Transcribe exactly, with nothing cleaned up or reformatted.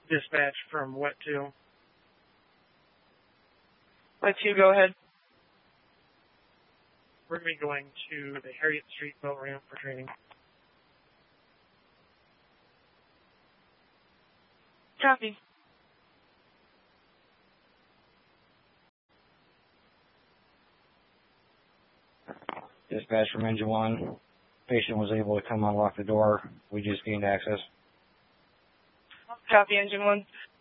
Dispatch from Wet two. Wet two, go ahead. We're going to be going to the Harriet Street boat ramp for training. Copy. Dispatch from Engine one. Patient was able to come unlock the door. We just gained access. Copy, Engine one.